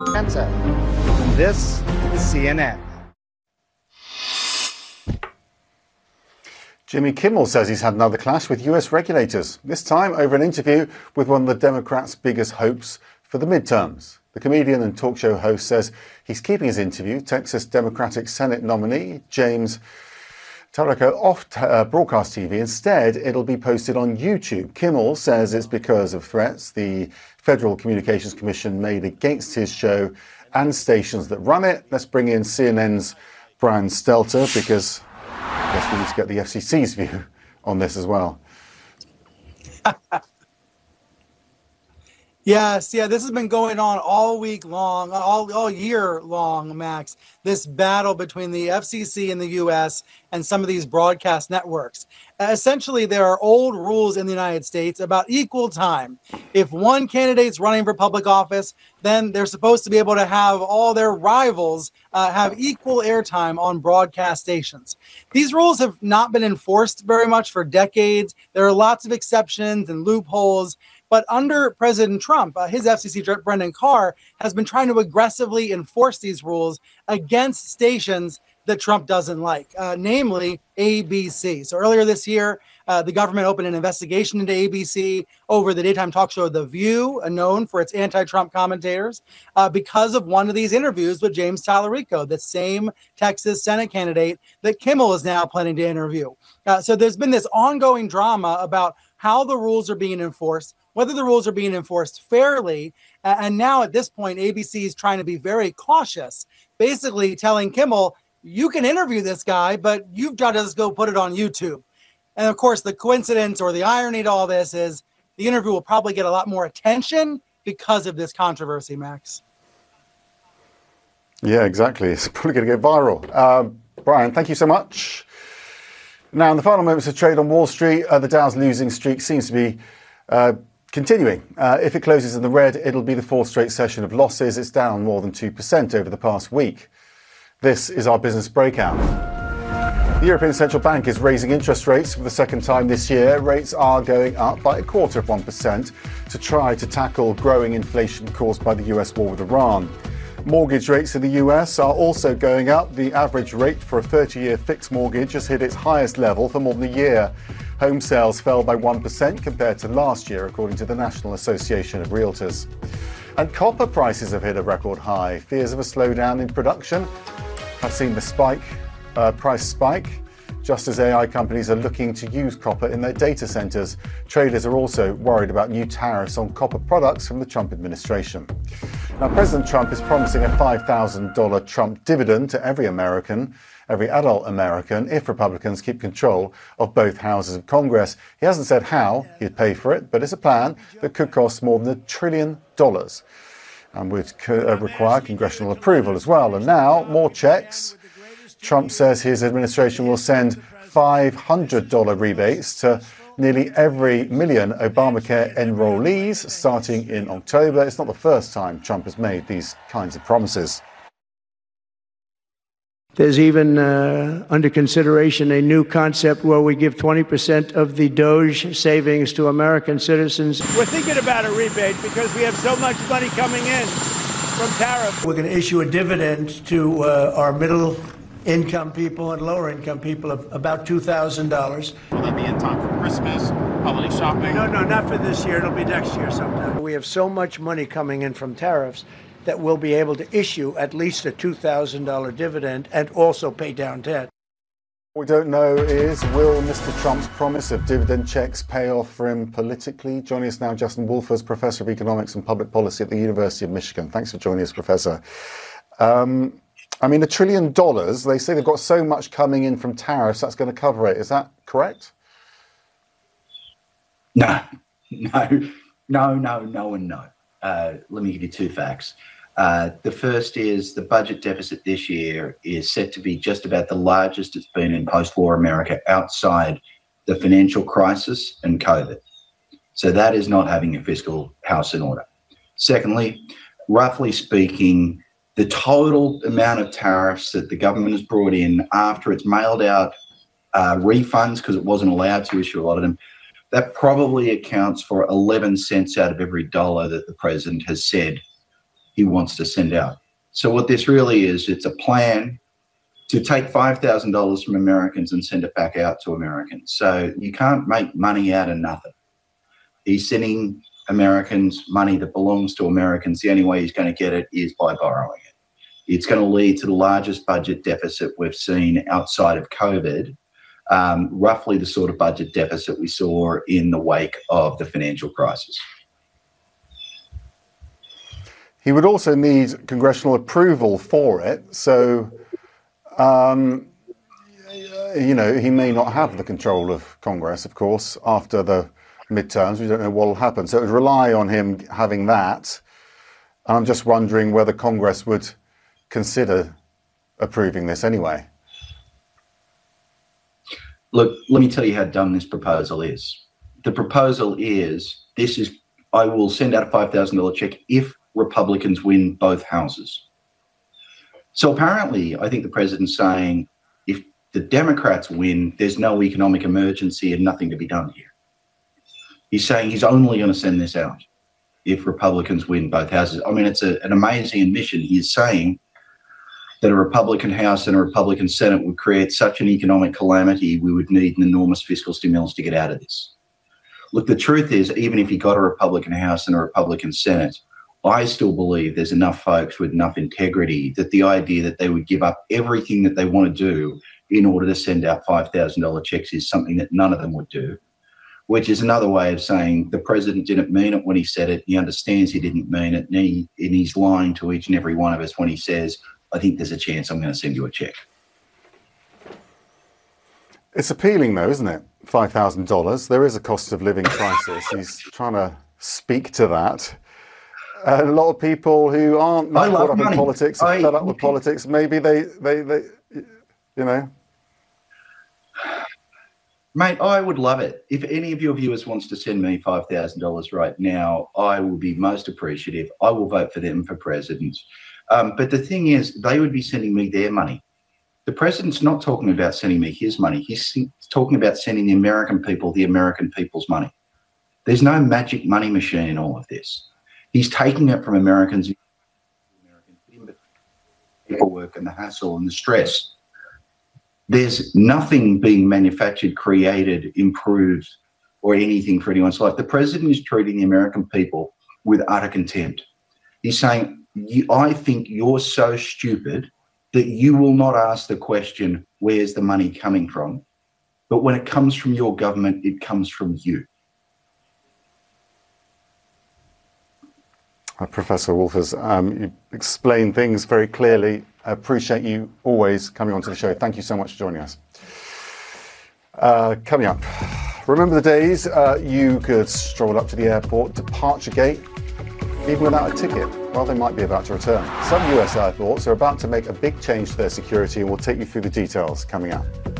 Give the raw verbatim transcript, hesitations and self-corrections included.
Cancer. And this is C N N. Jimmy Kimmel says he's had another clash with U S regulators, this time over an interview with one of the Democrats' biggest hopes for the midterms. The comedian and talk show host says he's keeping his interview, Texas Democratic Senate nominee James Taraco, off t- uh, broadcast T V. Instead, it'll be posted on YouTube. Kimmel says it's because of threats the Federal Communications Commission made against his show and stations that run it. Let's bring in C N N's Brian Stelter, because I guess we need to get the F C C's view on this as well. Yes, yeah, this has been going on all week long, all, all year long, Max, this battle between the F C C in the U S and some of these broadcast networks. Uh, essentially, there are old rules in the United States about equal time. If one candidate's running for public office, then they're supposed to be able to have all their rivals uh, have equal airtime on broadcast stations. These rules have not been enforced very much for decades. There are lots of exceptions and loopholes. But under President Trump, uh, his F C C director, Brendan Carr, has been trying to aggressively enforce these rules against stations that Trump doesn't like, uh, namely A B C. So earlier this year, uh, the government opened an investigation into A B C over the daytime talk show The View, uh, known for its anti-Trump commentators, uh, because of one of these interviews with James Tallarico, the same Texas Senate candidate that Kimmel is now planning to interview. Uh, so there's been this ongoing drama about how the rules are being enforced, whether the rules are being enforced fairly. And now at this point, A B C is trying to be very cautious, basically telling Kimmel, you can interview this guy, but you've got to just go put it on YouTube. And of course, the coincidence or the irony to all this is the interview will probably get a lot more attention because of this controversy, Max. Yeah, exactly. It's probably going to go viral. Uh, Brian, thank you so much. Now, in the final moments of trade on Wall Street, uh, the Dow's losing streak seems to be uh, continuing. Uh, if it closes in the red, it'll be the fourth straight session of losses. It's down more than two percent over the past week. This is our business breakout. The European Central Bank is raising interest rates for the second time this year. Rates are going up by a quarter of one percent to try to tackle growing inflation caused by the U S war with Iran. Mortgage rates in the U S are also going up. The average rate for a thirty-year fixed mortgage has hit its highest level for more than a year. Home sales fell by one percent compared to last year, according to the National Association of Realtors. And copper prices have hit a record high. Fears of a slowdown in production have seen the spike, uh, price spike, just as A I companies are looking to use copper in their data centers. Traders are also worried about new tariffs on copper products from the Trump administration. Now, President Trump is promising a five thousand dollars Trump dividend to every American, every adult American, if Republicans keep control of both houses of Congress. He hasn't said how he'd pay for it, but it's a plan that could cost more than a trillion dollars and would co- uh, require congressional approval as well. And now, more checks. Trump says his administration will send five hundred dollars rebates to nearly every million Obamacare enrollees starting in October. It's not the first time Trump has made these kinds of promises. There's even uh, under consideration a new concept where we give twenty percent of the Doge savings to American citizens. We're thinking about a rebate because we have so much money coming in from tariffs. We're going to issue a dividend to uh, our middle income people and lower income people of about two thousand dollars. Will that be in time for Christmas, holiday shopping? No, no, not for this year. It'll be next year sometime. We have so much money coming in from tariffs that we'll be able to issue at least a two thousand dollars dividend and also pay down debt. What we don't know is, will Mister Trump's promise of dividend checks pay off for him politically? Joining us now, Justin Wolfers, Professor of Economics and Public Policy at the University of Michigan. Thanks for joining us, Professor. Um, I mean, a trillion dollars, they say they've got so much coming in from tariffs, that's going to cover it. Is that correct? No, no, no, no, no, and no. Uh, let me give you two facts. Uh, the first is the budget deficit this year is set to be just about the largest it's been in post-war America outside the financial crisis and COVID. So that is not having a fiscal house in order. Secondly, roughly speaking, the total amount of tariffs that the government has brought in after it's mailed out uh, refunds, because it wasn't allowed to issue a lot of them, that probably accounts for eleven cents out of every dollar that the president has said he wants to send out. So what this really is, it's a plan to take five thousand dollars from Americans and send it back out to Americans. So you can't make money out of nothing. He's sending Americans money that belongs to Americans. The only way he's going to get it is by borrowing it. It's going to lead to the largest budget deficit we've seen outside of COVID, um, roughly the sort of budget deficit we saw in the wake of the financial crisis. He would also need congressional approval for it. So, um, you know, he may not have the control of Congress, of course, after the midterms. We don't know what will happen. So it would rely on him having that. And I'm just wondering whether Congress would consider approving this anyway. Look, let me tell you how dumb this proposal is. The proposal is, this is, I will send out a five thousand dollars check if Republicans win both houses. So apparently, I think the president's saying, if the Democrats win, there's no economic emergency and nothing to be done here. He's saying he's only going to send this out if Republicans win both houses. I mean, it's a, an amazing admission. He's saying that a Republican House and a Republican Senate would create such an economic calamity, we would need an enormous fiscal stimulus to get out of this. Look, the truth is, even if you got a Republican House and a Republican Senate, I still believe there's enough folks with enough integrity that the idea that they would give up everything that they want to do in order to send out five thousand dollars checks is something that none of them would do, which is another way of saying the president didn't mean it when he said it. He understands he didn't mean it, and, he, and he's lying to each and every one of us when he says, I think there's a chance I'm going to send you a check. It's appealing, though, isn't it? five thousand dollars. There is a cost of living crisis. He's trying to speak to that. And a lot of people who aren't caught up money. in politics, are fed up with politics, maybe they, they, they, you know. Mate, I would love it. If any of your viewers wants to send me five thousand dollars right now, I will be most appreciative. I will vote for them for president. Um, but the thing is, they would be sending me their money. The president's not talking about sending me his money. He's talking about sending the American people the American people's money. There's no magic money machine in all of this. He's taking it from Americans, paperwork and the hassle and the stress. There's nothing being manufactured, created, improved, or anything for anyone's life. The president is treating the American people with utter contempt. He's saying, I think you're so stupid that you will not ask the question, where's the money coming from? But when it comes from your government, it comes from you. Uh, Professor Wolfers, um, you explain things very clearly. I appreciate you always coming onto the show. Thank you so much for joining us. Uh, coming up, remember the days uh, you could stroll up to the airport departure gate even without a ticket? Well, they might be about to return. Some U S airports are about to make a big change to their security, and we'll take you through the details coming up.